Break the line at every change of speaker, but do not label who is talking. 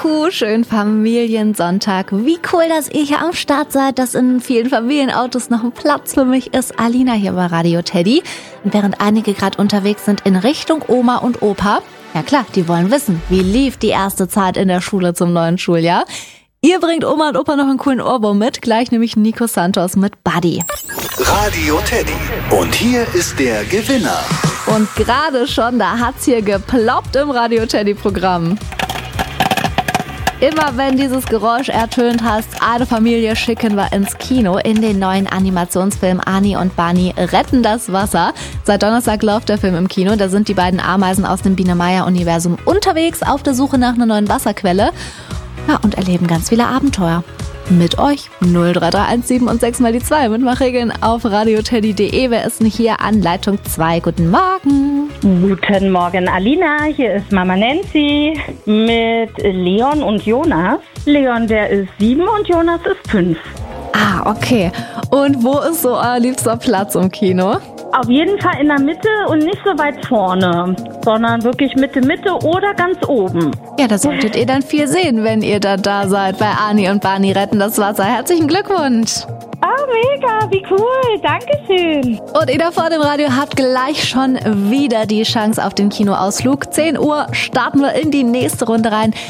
schönen Familiensonntag. Wie cool, dass ihr hier am Start seid, dass in vielen Familienautos noch ein Platz für mich ist. Alina hier bei Radio Teddy. Und während einige gerade unterwegs sind in Richtung Oma und Opa, ja klar, die wollen wissen, wie lief die erste Zeit in der Schule zum neuen Schuljahr. Ihr bringt Oma und Opa noch einen coolen Ohrwurm mit, gleich nämlich Nico Santos mit Buddy.
Radio Teddy. Und hier ist der Gewinner.
Und gerade schon, da hat's hier geploppt im Radio Teddy Programm. Immer wenn dieses Geräusch ertönt hast, eine Familie schicken wir ins Kino in den neuen Animationsfilm Ani und Barney retten das Wasser. Seit Donnerstag läuft der Film im Kino. Da sind die beiden Ameisen aus dem Biene-Meier-Universum unterwegs auf der Suche nach einer neuen Wasserquelle. Ja, und erleben ganz viele Abenteuer. Mit euch 03317 und 6 mal die 2 Mitmachregeln auf radioteddy.de. Wer ist denn hier an Leitung 2? Guten Morgen.
Guten Morgen, Alina. Hier ist Mama Nancy mit Leon und Jonas. Leon, der ist 7 und Jonas ist 5.
Ah, okay. Und wo ist so euer liebster Platz im Kino?
Auf jeden Fall in der Mitte und nicht so weit vorne, sondern wirklich Mitte oder ganz oben.
Ja, da solltet ihr dann viel sehen, wenn ihr da seid bei Ani und Barney retten das Wasser. Herzlichen Glückwunsch!
Ah, mega, wie cool, Dankeschön.
Und ihr da vor dem Radio habt gleich schon wieder die Chance auf den Kinoausflug. 10 Uhr starten wir in die nächste Runde rein.